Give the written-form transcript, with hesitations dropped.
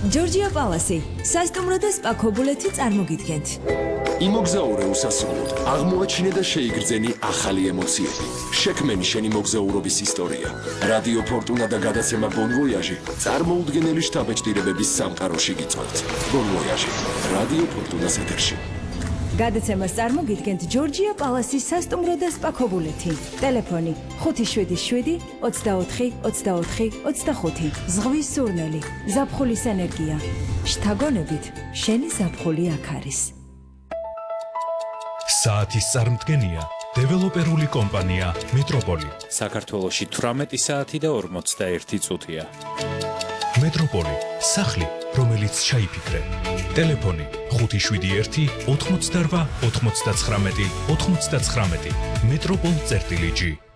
ჯორჯია პალასი, სასტუმრო და სპა ქობულეთი წარმოგიდგენთ. იმოგზაურე უსასრულოდ, აღმოაჩინე და შეიგრძენი ახალი ემოციები. შექმენი შენი მოგზაურობის ისტორია. რადიო ფორტუნა და გადაცემა Bon Voyage წარმოუდგენელი შთაბეჭდილებების სამყაროში გიწვევთ. Bon Voyage, რადიო ფორტუნას ეთერში. გადაცემას წარმოგიდგენთ ჯორჯია პალასის სასტუმრო და სპა ქობულეთი. ტელეფონი 577 24 24 25. ზღვის სურნელი, ზაფხულის ენერგია. შთაგონებით, შენი ზაფხული აქ არის. საათის წარმდგენია დეველოპერული კომპანია მეტროპოლი. საქართველოში 18 საათი და 41 წუთია. მეტროპოლი, სახლი, რომელიც ჩაიფიქრე. ტელეფონი 571 88 99 99. მეტროპოლ-G